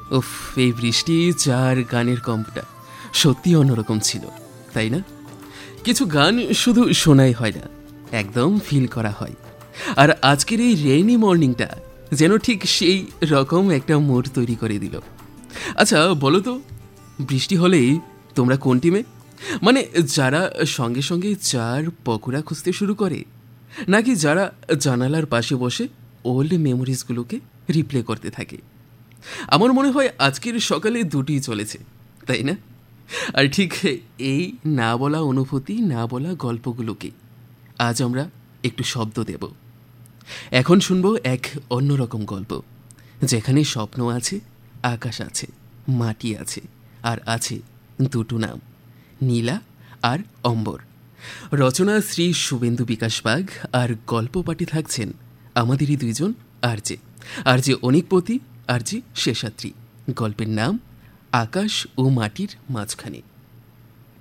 উফ, এই বৃষ্টি চার গানের কম্পটা সত্যি অন্যরকম ছিল, তাই না? কিছু গান শুধু শোনাই হয় না, একদম ফিল করা হয়। আর আজকের এই রেইনি মর্নিংটা যেন ঠিক সেই রকম একটা মুড তৈরি করে দিল। আচ্ছা বলো তো, বৃষ্টি হলেই তোমরা কোন টিমে? মানে যারা সঙ্গে সঙ্গে চার পকোড়া খুঁজতে শুরু করে, নাকি যারা জানালার পাশে বসে ওল্ড মেমোরিজগুলোকে রিপ্লে করতে থাকে? আমার মনে হয় আজকের সকালে দুটিই চলেছে, তাই না? আর ঠিক এই না বলা অনুভূতি, না বলা গল্পগুলোকে আজ আমরা একটু শব্দ দেব। এখন শুনবো এক অন্যরকম গল্প, যেখানে স্বপ্ন আছে, আকাশ আছে, মাটি আছে, আর আছে দুটো নাম, নীলা আর অম্বর। রচনা শ্রী শুভেন্দু বিকাশ বাগ, আর গল্প পাঠে থাকছেন আমাদেরই দুইজন আরজে অনিকপতি, আরজে শেষাদ্রি। গল্পের নাম আকাশ ও মাটির মাঝখানে।